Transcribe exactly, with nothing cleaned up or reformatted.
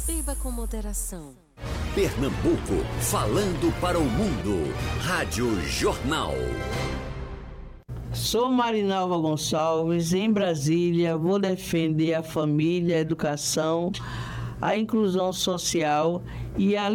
Beba com moderação. Pernambuco, falando para o mundo. Rádio Jornal. Sou Marinalva Gonçalves, em Brasília. Vou defender a família, a educação, a inclusão social e a